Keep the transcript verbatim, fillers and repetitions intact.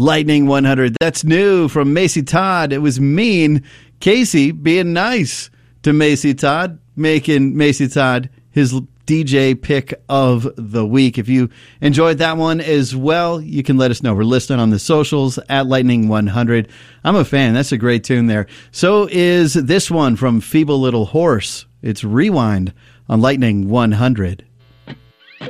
Lightning one hundred. That's new from Macy Todd. It was Mean. Casey being nice to Macy Todd, making Macy Todd his D J pick of the week. If you enjoyed that one as well, you can let us know. We're listening on the socials at Lightning one hundred. I'm a fan. That's a great tune there. So is this one from Feeble Little Horse. It's Rewind on Lightning one hundred.